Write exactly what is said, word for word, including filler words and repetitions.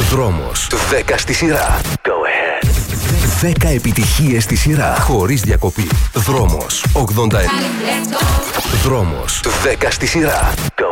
Δρόμος. δέκα στη σειρά. Go ahead. δέκα επιτυχίες στη σειρά. Χωρίς διακοπή. Δρόμος. ογδόντα εννέα. Δρόμος. δέκα στη σειρά. Go